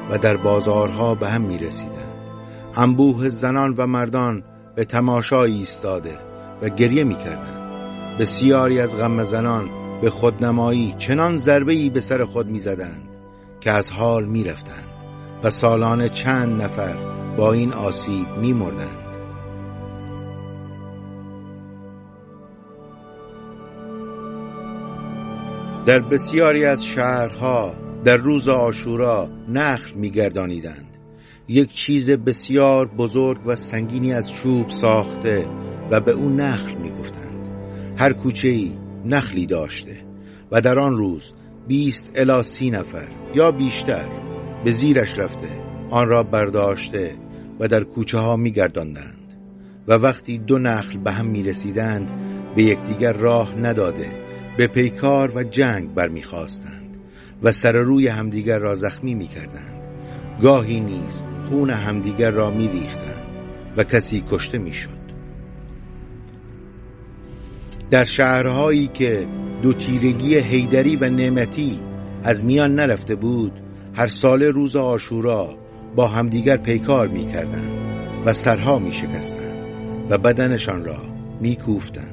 و در بازارها به هم می رسیدند. انبوه زنان و مردان به تماشا ایستاده و گریه می کردند. بسیاری از غم زنان به خودنمایی چنان ضربه‌ای به سر خود می زدند که از حال می رفتند و سالانه چند نفر با این آسیب می مردند. در بسیاری از شهرها در روز عاشورا نخل می گردانیدند. یک چیز بسیار بزرگ و سنگینی از چوب ساخته و به اون نخل می گفتند. هر کوچه‌ای نخلی داشته و در آن روز 20 الی 30 نفر یا بیشتر به زیرش رفته آن را برداشته و در کوچه ها می گرداندند و وقتی 2 نخل به هم می رسیدند به یکدیگر راه نداده به پیکار و جنگ برمیخواستند و سر روی همدیگر را زخمی می کردند. گاهی نیز خون همدیگر را می ریختند و کسی کشته می شد. در شهرهایی که 2 تیرگی حیدری و نعمتی از میان نرفته بود، هر سال روز عاشورا با همدیگر پیکار می کردند و سرها می شکستند و بدنشان را می کوفتند.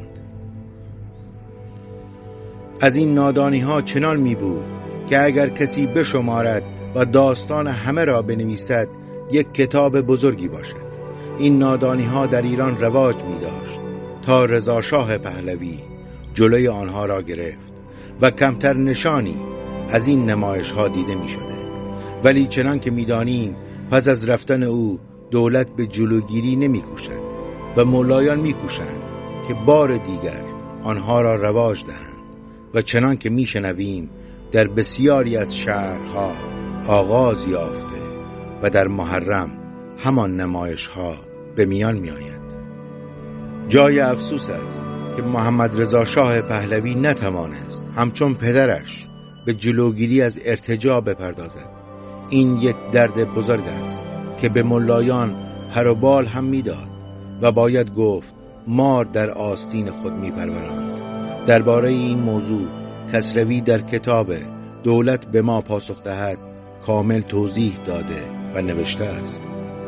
از این نادانی ها چنان می بود که اگر کسی بشمارد و داستان همه را بنویسد یک کتاب بزرگی باشد. این نادانی ها در ایران رواج می داشت تا رضا شاه پهلوی جلوی آنها را گرفت و کمتر نشانی از این نمایش ها دیده می شده. ولی چنان که می دانیم پس از رفتن او دولت به جلوگیری نمی کوشد و ملایان می کوشند که بار دیگر آنها را رواج دهند و چنان که می شنویم در بسیاری از شهرها آغاز یافته و در محرم همان نمایش ها به میان می آید. جای افسوس است که محمد رضا شاه پهلوی نتوانست همچون پدرش به جلوگیری از ارتجاع بپردازد. این یک درد بزرگ است که به ملایان پر و بال هم میداد و باید گفت مار در آستین خود میپروراند. درباره این موضوع خسروی در کتاب دولت به ما پاسخ دهد کامل توضیح داده و نوشته است.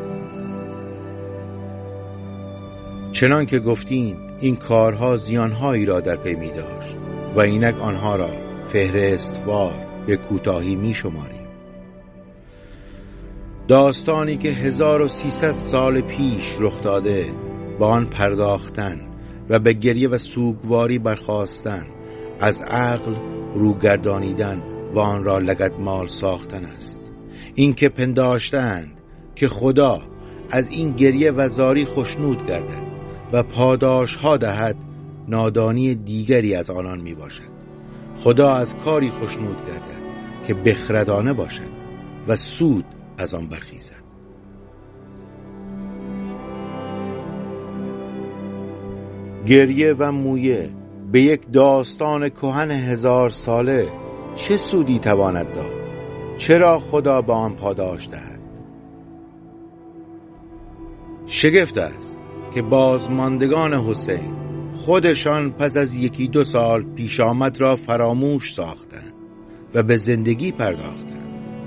چنان که گفتیم این کارها زیانهایی را در پی می داشت و اینک آنها را فهرستوار به کوتاهی می شماریم. داستانی که 1300 سال پیش رخ داده با آن پرداختن و به گریه و سوگواری برخاستن، از عقل روگردانیدن و آن را لگدمال ساختن است. این که پنداشتند که خدا از این گریه و زاری خوشنود گردد و پاداش ها دهد، نادانی دیگری از آنان می باشد. خدا از کاری خوشنود گردد که بخردانه باشد و سود از آن برخیزد. گریه و مویه به یک داستان کهن 1000 ساله چه سودی تواند داد؟ چرا خدا به آن پاداش دهد؟ شگفت است که بازماندگان حسین خودشان پس از 1-2 سال پیش آمد را فراموش ساختند و به زندگی پرداختند.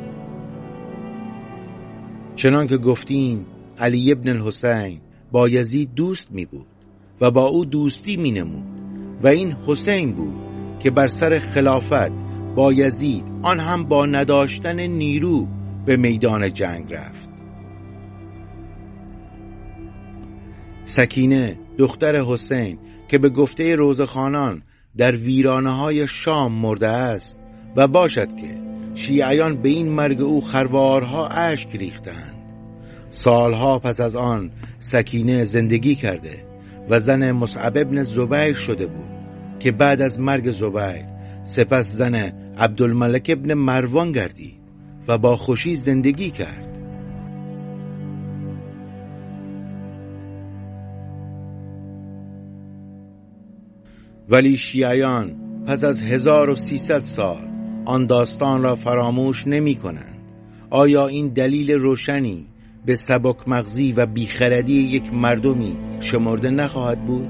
چنان که گفتیم علی ابن الحسین با یزید دوست می بود و با او دوستی می نمود و این حسین بود که بر سر خلافت با یزید آن هم با نداشتن نیرو به میدان جنگ رفت. سکینه دختر حسین که به گفته روزخوانان در ویرانه‌های شام مرده است و باشد که شیعیان به این مرگ او خروارها اشک ریختند، سالها پس از آن سکینه زندگی کرده و زن مصعب ابن زبیر شده بود که بعد از مرگ زبیر سپس زن عبدالملک ابن مروان گردید و با خوشی زندگی کرد. ولی شیعیان پس از 1300 سال آن داستان را فراموش نمی کنند. آیا این دلیل روشنی به سبک مغزی و بیخردی یک مردمی شمرده نخواهد بود؟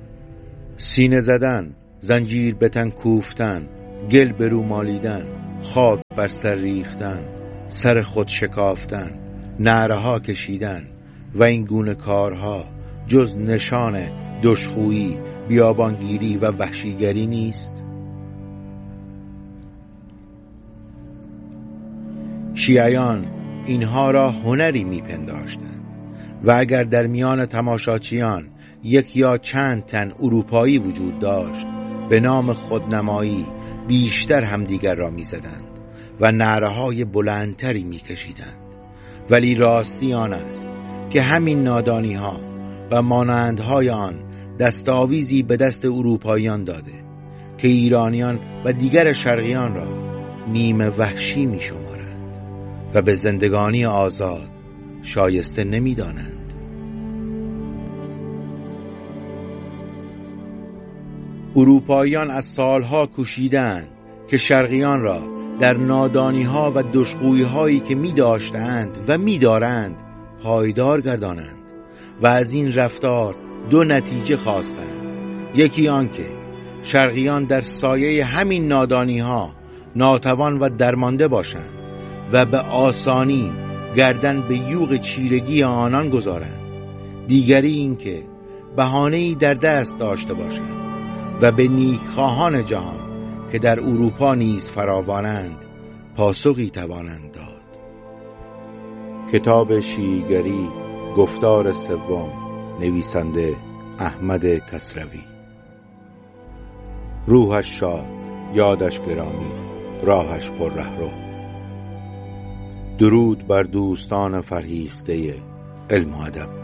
سینه زدن، زنجیر به تن کوفتن، گل به رو مالیدن، خاک بر سر ریختن، سر خود شکافتن، نعره ها کشیدن و این گونه کارها جز نشان دشخویی، بیابانگیری و وحشیگری نیست؟ شیعیان اینها را هنری میپنداشتند و اگر در میان تماشاچیان یک یا چند تن اروپایی وجود داشت، به نام خودنمایی بیشتر همدیگر را میزدند و نعره‌های بلندتری میکشیدند. ولی راستی آن است که همین نادانی‌ها و مانندهای آن دستاویزی به دست اروپاییان داده که ایرانیان و دیگر شرقیان را نیمه وحشی می‌شمارند و به زندگانی آزاد شایسته نمی‌دانند. اروپاییان از سالها کوشیدند که شرقیان را در نادانی‌ها و دشخویی‌هایی که می‌داشتند و می‌دارند پایدار گردانند و از این رفتار دو نتیجه خواستند. یکی آن که شرقیان در سایه همین نادانی‌ها ناتوان و درمانده باشند و به آسانی گردن به یوغ چیرگی آنان گذارند. دیگری این که بهانه‌ای در دست داشته باشند و به نیکخواهان جهان که در اروپا نیز فراوانند پاسخی توانند داد. کتاب شیعیگری، گفتار سوم، نویسنده احمد کسروی. روحش شاد، یادش گرامی، راهش پر رهرو. درود بر دوستان فرهیخته علم و ادب.